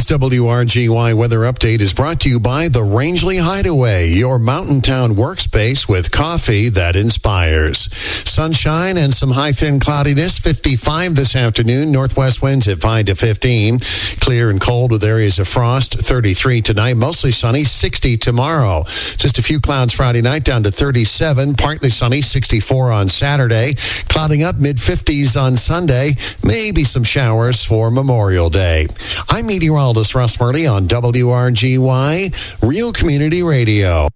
This WRGY weather update is brought to you by the Rangeley Hideaway, your mountain town workspace with coffee that inspires. Sunshine and some high thin cloudiness, 55 this afternoon. Northwest winds at 5 to 15. Clear and cold with areas of frost, 33 tonight. Mostly sunny, 60 tomorrow. Just a few clouds Friday night, down to 37. Partly sunny, 64 on Saturday. Clouding up, mid-50s on Sunday. Maybe some showers for Memorial Day. I'm meteorologist Russ Murley on WRGY, Real Community Radio.